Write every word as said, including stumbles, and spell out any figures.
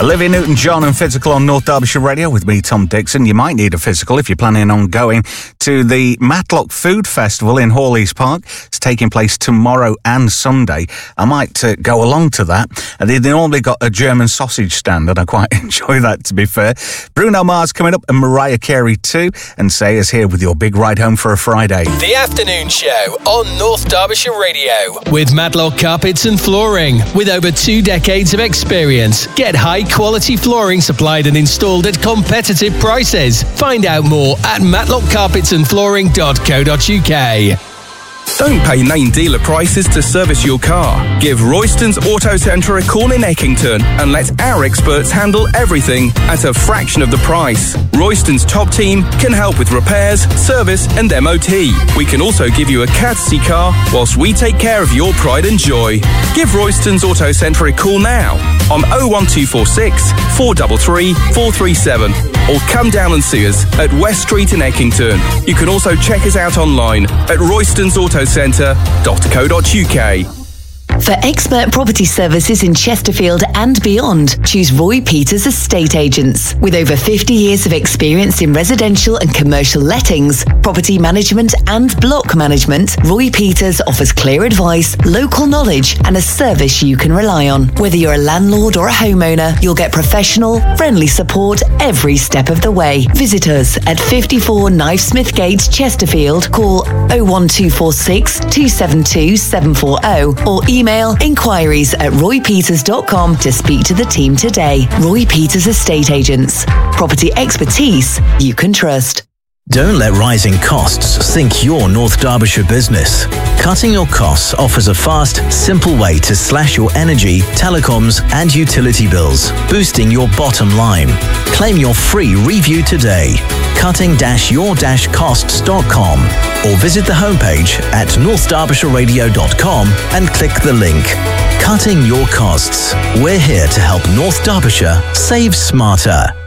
Olivia Newton-John and Physical on North Derbyshire Radio with me, Tom Dixon. You might need a physical if you're planning on going to the Matlock Food Festival in Hawleys Park. It's taking place tomorrow and Sunday. I might uh, go along to that. And they normally got a German sausage stand, and I quite enjoy that, to be fair. Bruno Mars coming up and Mariah Carey too. And Sayers here with your big ride home for a Friday. The Afternoon Show on North Derbyshire Radio with Matlock Carpets and Flooring. With over two decades of experience, get high quality flooring supplied and installed at competitive prices. Find out more at matlock carpets and flooring dot co dot uk. Don't pay name dealer prices to service your car. Give Royston's Auto Centre a call in Eckington and let our experts handle everything at a fraction of the price. Royston's top team can help with repairs, service and M O T. We can also give you a courtesy car whilst we take care of your pride and joy. Give Royston's Auto Centre a call now on oh one two four six, four three three, four three seven or come down and see us at West Street in Eckington. You can also check us out online at roystons auto centre dot co dot uk. For expert property services in Chesterfield and beyond, choose Roy Peters Estate Agents. With over fifty years of experience in residential and commercial lettings, property management and block management, Roy Peters offers clear advice, local knowledge and a service you can rely on. Whether you're a landlord or a homeowner, you'll get professional, friendly support every step of the way. Visit us at fifty-four Knivesmith Gate, Chesterfield. Call oh one two four six, two seven two, seven four oh or email inquiries at roy peters dot com to speak to the team today. Roy Peters Estate Agents. Property expertise you can trust. Don't let rising costs sink your North Derbyshire business. Cutting your costs offers a fast, simple way to slash your energy, telecoms and utility bills, boosting your bottom line. Claim your free review today. cutting your costs dot com or visit the homepage at north derbyshire radio dot com and click the link. Cutting your costs. We're here to help North Derbyshire save smarter.